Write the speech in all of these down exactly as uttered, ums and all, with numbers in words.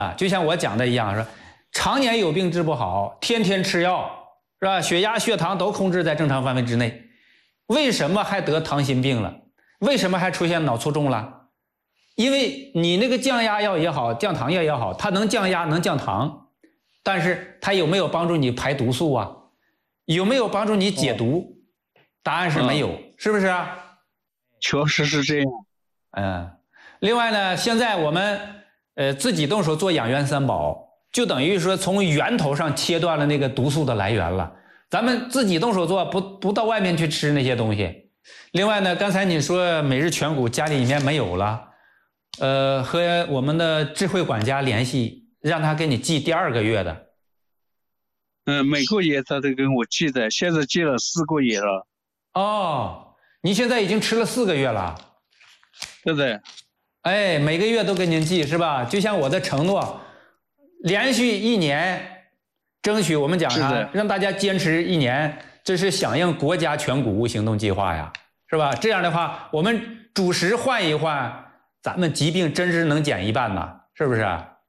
啊，就像我讲的一样，说常年有病治不好，天天吃药，是吧？血压、血糖都控制在正常范围之内，为什么还得糖心病了？为什么还出现脑卒中了？因为你那个降压药也好，降糖药也好，它能降压，能降糖，但是它有没有帮助你排毒素啊？有没有帮助你解毒？答案是没有，嗯、是不是啊？ 确实是这样。 嗯，另外呢，现在我们呃自己动手做养元三宝，就等于说从源头上切断了那个毒素的来源了。咱们自己动手做，不不到外面去吃那些东西。另外呢，刚才你说每日全谷家里面没有了，呃，和我们的智慧管家联系，让他给你寄第二个月的。 嗯，每个月他都跟我寄的，现在寄了四个月了。 哦，你现在已经吃了四个月了。 对的。 哎，每个月都给您寄是吧？就像我的承诺，连续一年，争取我们讲啊，让大家坚持一年，这是响应国家全谷物行动计划呀，是吧？这样的话，我们主食换一换，咱们疾病真是能减一半呐，是不是？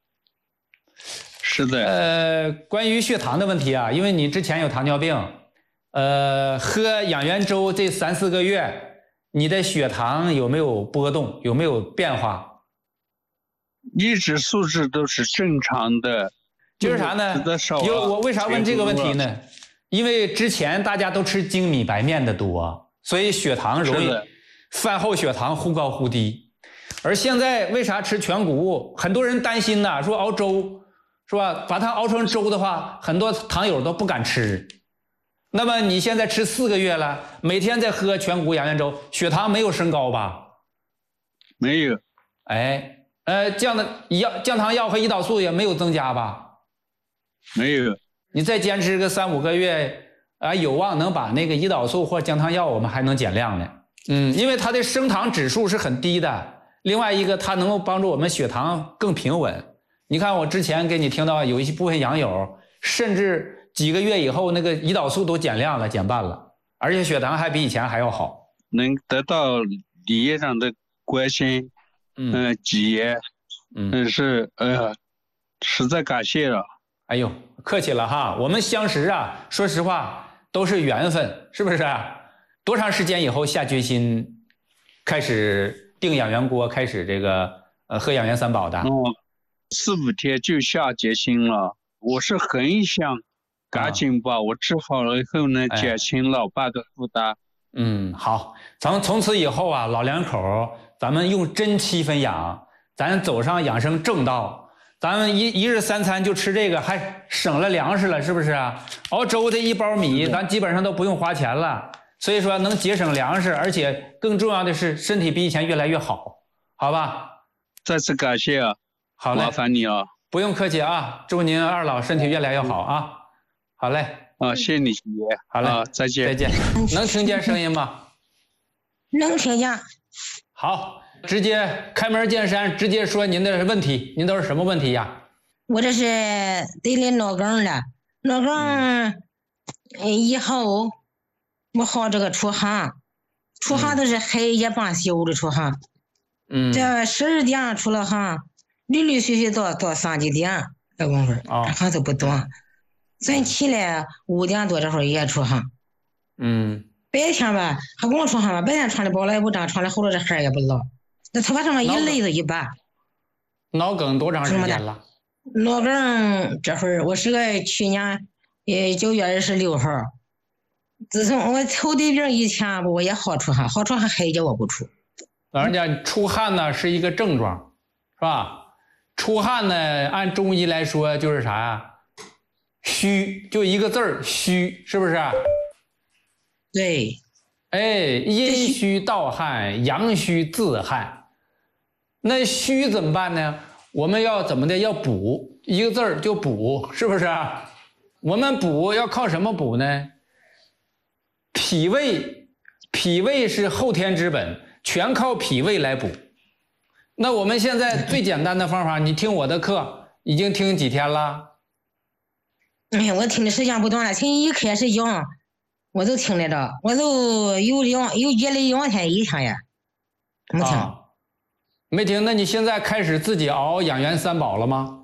是的。 呃，关于血糖的问题啊，因为你之前有糖尿病，呃，喝养元粥这三四个月，你的血糖有没有波动？有没有变化？ 一直素质都是正常的。 就是啥呢？有我为啥问这个问题呢？因为之前大家都吃精米白面的多，所以血糖容易饭后血糖忽高忽低。而现在为啥吃全谷物？很多人担心呐，说熬粥是吧？把它熬成粥的话，很多糖友都不敢吃。那么你现在吃四个月了，每天在喝全谷养元粥，血糖没有升高吧？ 没有。 哎，呃，降的药、降糖药和胰岛素也没有增加吧？ 没有。 你再坚持个三五个月啊，有望能把那个胰岛素或降糖药我们还能减量呢。嗯，因为它的升糖指数是很低的。另外一个，它能够帮助我们血糖更平稳。你看我之前给你听到有一部分养友，甚至几个月以后那个胰岛素都减量了，减半了，而且血糖还比以前还要好。 能得到李院长的关心，嗯，吉言，嗯，是呃，实在感谢了。 哎呦，客气了哈，我们相识啊，说实话都是缘分，是不是？多长时间以后下决心开始订养元锅，开始这个呃喝养元三宝的？ 哦，四五天就下决心了。我是很想赶紧把我治好了以后呢， 啊、 减轻老爸的负担。 嗯，好，咱们从此以后啊，老两口咱们用真气分养，咱走上养生正道。咱们一一日三餐就吃这个，还省了粮食了，是不是啊？熬粥的一包米，咱基本上都不用花钱了，所以说能节省粮食，而且更重要的是身体比以前越来越好，好吧？ 再次感谢啊， 好嘞， 麻烦你啊， 不用客气啊，祝您二老身体越来越好啊，好嘞， 啊，谢谢你爷， 好嘞， 啊，再见， 再见，能听见声音吗？ 能听见。 好。直接开门见山，直接说您的问题，您都是什么问题呀？ 我这是得了脑梗了，脑梗、嗯、以后我好这个出汗，出汗都是黑夜半宿的出汗，嗯，这十二点出了汗，绿绿续续到到三几点这功夫，哦，汗都不断，咱起来五点多这会儿也出汗， 嗯， 白天吧还光出汗吧，白天穿的包了也不长，穿的厚了这汗也不落。那头发上面一勒子一把。 脑梗多长时间了？ 脑梗这会儿我是个去年呃九月二十六号，自从我头顶病以前我也好出汗，好出汗黑夜我不出。 老人家出汗呢是一个症状，是吧？出汗呢按中医来说就是啥呀？虚，就一个字儿虚，是不是？ 对。 哎，阴虚盗汗，阳虚自汗。那虚怎么办呢？我们要怎么的？要补，一个字儿就补，是不是？我们补要靠什么补呢？脾胃，脾胃是后天之本，全靠脾胃来补。那我们现在最简单的方法，你听我的课已经听几天了？ 哎呀，我听的时间不短了，从一开始讲我都听来着，我都有两有一两两天一天呀，没听。 啊没听，那你现在开始自己熬养元三宝了吗？